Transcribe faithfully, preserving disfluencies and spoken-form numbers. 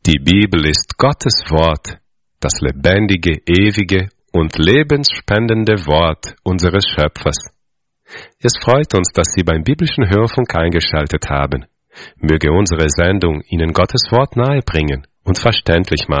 Die Bibel ist Gottes Wort, das lebendige, ewige und lebensspendende Wort unseres Schöpfers. Es freut uns, dass Sie beim biblischen Hörfunk eingeschaltet haben. Möge unsere Sendung Ihnen Gottes Wort nahebringen und verständlich machen.